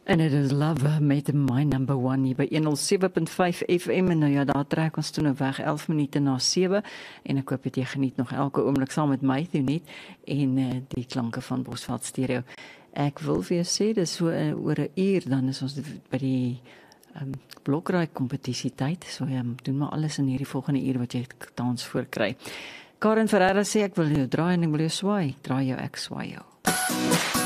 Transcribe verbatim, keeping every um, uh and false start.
En dit is Love met My Number One hier by honderd sewe punt vyf F M. En nou ja, daar trek ons toe nou weg elf minute na sewe. En ek hoop dat jy geniet nog elke oomblik saam met my, Thunet, en uh, die klanke van Bosveld Stereo. Ek wil vir jou sê, dis so uh, oor 'n uur, dan is ons by die um, blokraai kompetisie tyd. So ja, doen maar alles in hierdie volgende uur wat jy kans voor kry. Karen Ferreira sê, ek wil jou draai en ek wil jou swaai. Draai jou, ek swaai jou.